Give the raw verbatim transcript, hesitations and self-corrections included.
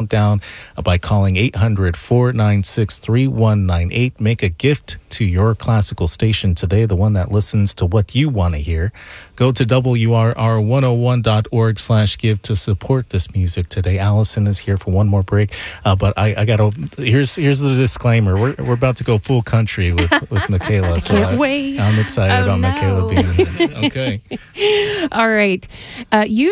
down by calling eight hundred, four nine six, three one nine eight. Make a gift to your classical station today, the one that listens to what you want to hear. Go to W R R one oh one dot org slash give to support this music today. Allison is here for one more break, uh, but I, I got to, here's here's the disclaimer. We're we're about to go full country with, with Michaela. I so can't I, wait. I'm excited Oh, about no. Michaela being here. Okay. All right. Uh, you